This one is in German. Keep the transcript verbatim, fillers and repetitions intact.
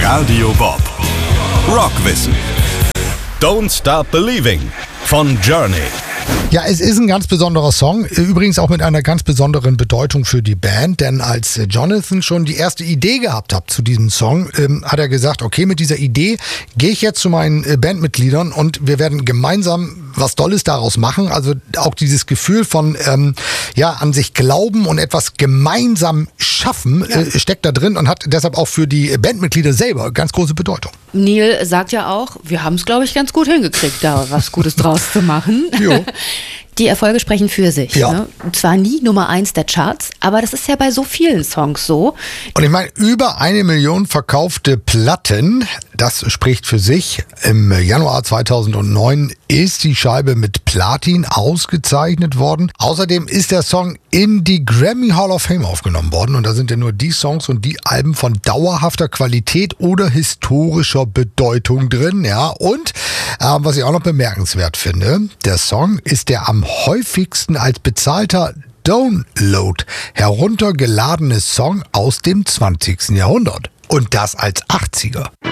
Radio Bob. Rockwissen. Don't Stop Believing von Journey. Ja, es ist ein ganz besonderer Song, übrigens auch mit einer ganz besonderen Bedeutung für die Band, denn als Jonathan schon die erste Idee gehabt hat zu diesem Song, ähm, hat er gesagt, okay, mit dieser Idee gehe ich jetzt zu meinen äh, Bandmitgliedern und wir werden gemeinsam was Tolles daraus machen. Also auch dieses Gefühl von ähm, ja an sich glauben und etwas gemeinsam schaffen ja. äh, steckt da drin und hat deshalb auch für die Bandmitglieder selber ganz große Bedeutung. Neil sagt ja auch, wir haben es, glaube ich, ganz gut hingekriegt, da was Gutes draus zu machen. Jo. Die Erfolge sprechen für sich. Ja. Ne? Zwar nie Nummer eins der Charts, aber das ist ja bei so vielen Songs so. Und ich meine, über eine Million verkaufte Platten, das spricht für sich. Im Januar zweitausendneun ist die Scheibe mit Platin ausgezeichnet worden. Außerdem ist der Song in die Grammy Hall of Fame aufgenommen worden. Und da sind ja nur die Songs und die Alben von dauerhafter Qualität oder historischer Bedeutung drin. Ja. Und äh, was ich auch noch bemerkenswert finde, der Song ist der am häufigsten als bezahlter Download heruntergeladene Song aus dem zwanzigsten Jahrhundert. Und das als achtziger.